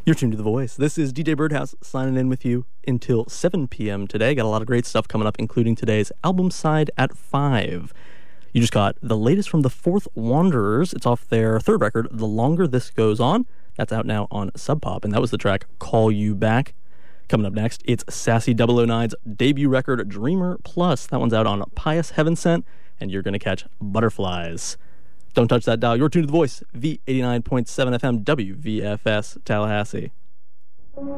You're tuned to The Voice. This is DJ Birdhouse signing in with you until 7 p.m. today. Got a lot of great stuff coming up, including today's album side at 5. You just got the latest from the Fourth Wanderers. It's off their third record, The Longer This Goes On. That's out now on Sub Pop, and that was the track Call You Back. Coming up next, it's Sassy 009's debut record, Dreamer Plus. That one's out on Pious Heaven Sent, and you're going to catch Butterflies. Don't touch that dial. You're tuned to The Voice, V89.7 FM, WVFS, Tallahassee.